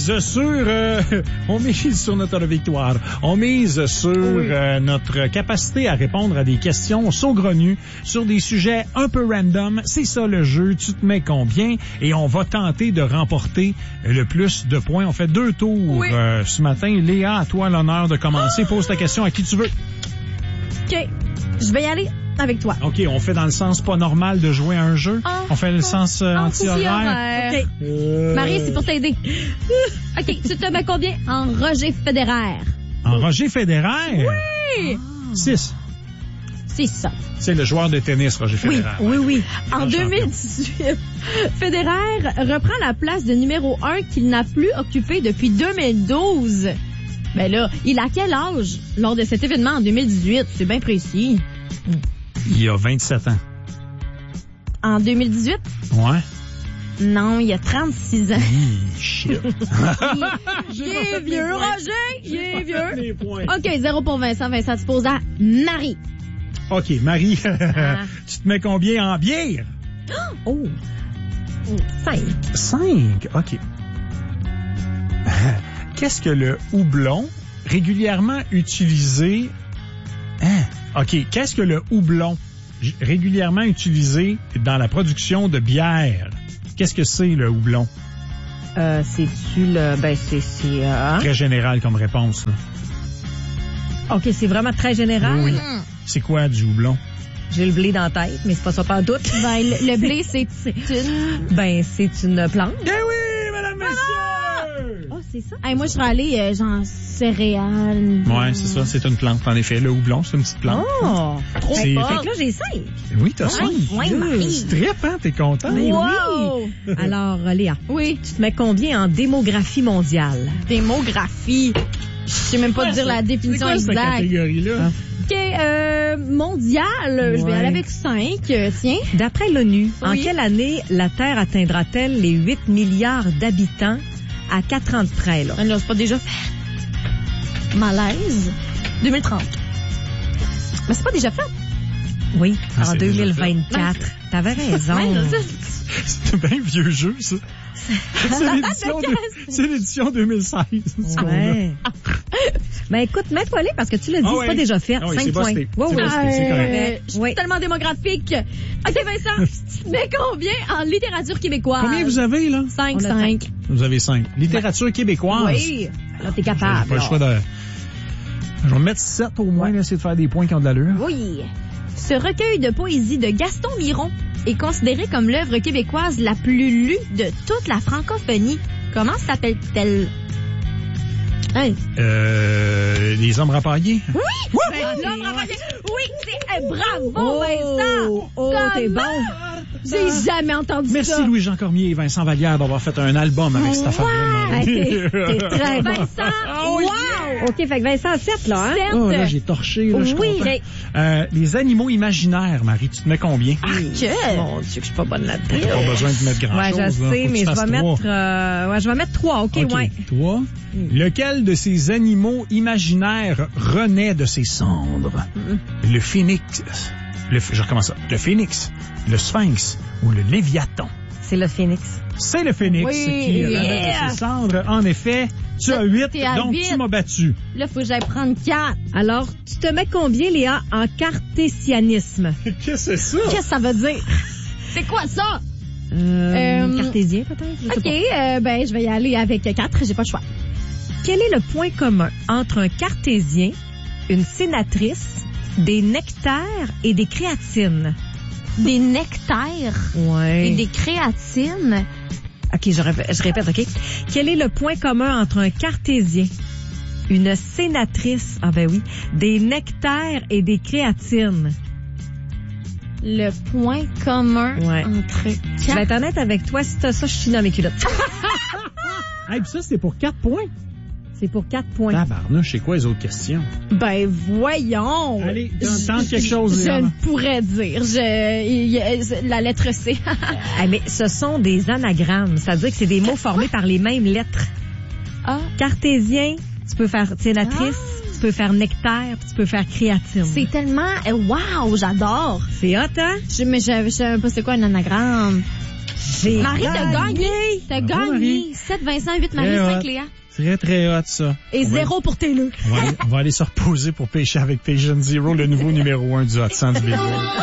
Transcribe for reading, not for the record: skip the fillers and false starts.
mise sur notre victoire. On mise sur notre capacité à répondre à des questions saugrenues sur des sujets un peu random. C'est ça le jeu. Tu te mets combien? Et on va tenter de remporter le plus de points. On fait 2 tours ce matin. Léa, à toi l'honneur de commencer. Pose ta question à qui tu veux. OK. Je vais y aller avec toi. OK, on fait dans le sens pas normal de jouer à un jeu. On fait le sens anti-horaire. OK. Marie, c'est pour t'aider. OK, tu te mets combien en Roger Federer? En Roger Federer? Oui! 6. C'est ça. C'est le joueur de tennis, Roger Federer. Oui. En 2018, Federer reprend la place de numéro 1 qu'il n'a plus occupée depuis 2012. Ben là, il a quel âge lors de cet événement en 2018? C'est bien précis. Il y a 27 ans. En 2018? Ouais. Non, il y a 36 ans. Shit. Il est vieux, Roger! Il est vieux. Les points. OK, 0 pour Vincent. Vincent, tu poses à Marie. OK, Marie, tu te mets combien en bière? 5. 5, OK. Qu'est-ce que le houblon régulièrement utilisé... OK, qu'est-ce que le houblon régulièrement utilisé dans la production de bière? Qu'est-ce que c'est, le houblon? C'est-tu le... Ben, c'est... Très général comme réponse, là. OK, c'est vraiment très général. Oui. C'est quoi, du houblon? J'ai le blé dans la tête, mais c'est pas ça pas doute. Ben, le blé, c'est une... Ben, c'est une plante. Eh oui, mesdames, messieurs! Oh, c'est ça? Hey, moi, je serais allée, genre, céréales. Ouais, c'est ça, c'est une plante, en effet. Le houblon, c'est une petite plante. Oh! Trop Fait fort. que là, j'ai 5. Oui, t'as 5. Ouais, Marie. Tu tripes, hein? T'es content? Mais Wow! oui! Alors, Léa, Oui. tu te mets combien en démographie mondiale? Démographie. Je sais même pas dire la définition c'est quoi cette exacte. catégorie-là? OK, mondial, je vais aller avec 5, tiens. D'après l'ONU, en Oui. quelle année la Terre atteindra-t-elle les 8 milliards d'habitants à 4 ans de près, là? Là, c'est pas déjà fait. Malaise. 2030. Mais c'est pas déjà fait. Oui, Ah, en c'est déjà 2024. T'avais raison. Ouais, C'est un bien vieux jeu, ça. C'est l'édition 2016. Ouais. Ben écoute, mets-toi aller parce que tu l'as dit, c'est pas déjà fait. Ah oui, 5 c'est points. busté. Oui, C'est oui. busté, c'est correct. Je suis Oui. tellement démographique. OK, Vincent, tu te mets combien en littérature québécoise? Combien vous avez, là? 5, On a 5. Vous avez 5. Littérature québécoise. Oui. Là, t'es J'ai capable. pas le choix de... Je vais mettre 7 au moins, là, essayer de faire des points qui ont de l'allure. Oui. Ce recueil de poésie de Gaston Miron est considéré comme l'œuvre québécoise la plus lue de toute la francophonie. Comment s'appelle-t-elle? Hey. Les hommes rapaillés. Oui! L'homme rapaillé. Oui, c'est... bravo, Vincent! Oh, t'es bon. J'ai jamais entendu Merci ça. Louis-Jean Cormier et Vincent Vallière d'avoir fait un album avec cette affaire-là. Hey, t'es très bon. Vincent, wow! OK, fait que Vincent, 7, là, hein? Oh, là, j'ai torché, là, je suis Oui. content. Les animaux imaginaires, Marie, tu te mets combien? Que... Mon Dieu, que je suis pas bonne là-dedans. T'as pas besoin de mettre Ouais, grand-chose. je là. sais, Faut que mais tu je fasses vais 3. mettre... je vais mettre 3, OK, ouais. 3. Lequel de ces animaux imaginaires renaît de ses cendres? Le phénix. Je recommence ça. Le phénix, le sphinx ou le léviathan? C'est le phénix. C'est le phénix Oui, qui renaît de ses cendres. En effet, tu as 8, T'es à donc 8. tu m'as battu. Là, faut que j'aille prendre 4. Alors, tu te mets combien, Léa, en cartésianisme? Qu'est-ce que c'est ça? Qu'est-ce que ça veut dire? C'est quoi ça? Cartésien, peut-être? Je sais OK, ben, je vais y aller avec 4. J'ai pas le choix. Quel est le point commun entre un cartésien, une sénatrice, des nectaires et des créatines? Des nectaires Ouais. et des créatines. OK, je répète, OK? Quel est le point commun entre un cartésien, une sénatrice, ah ben oui, des nectaires et des créatines? Le point commun entre Je vais être honnête avec toi, si t'as ça, je suis dans mes culottes. Hey, puis ça, c'est pour 4 points. C'est pour 4 points. Tabarnouche, c'est quoi les autres questions? Ben, voyons. Allez, tente quelque chose, Je Léa. ne pourrais dire. La lettre C. Ah, mais ce sont des anagrammes. C'est-à-dire que c'est des mots formés par les mêmes lettres. Ah. Cartésien, tu peux faire sénatrice, tu peux faire nectaire, puis tu peux faire créatine. C'est tellement... Wow, j'adore. C'est hot, hein? Mais je sais même pas c'est quoi un anagramme. J'ai Marie, t'as gagné. T'as Bravo, gagné. Marie. 7 Vincent, 8 Marie, Très 5 hot. Léa. Très, très hot, ça. Et 0 pour Taylor. On va aller se reposer pour pêcher avec Patient Zero, le nouveau numéro 1 du Hot 100 du Billboard.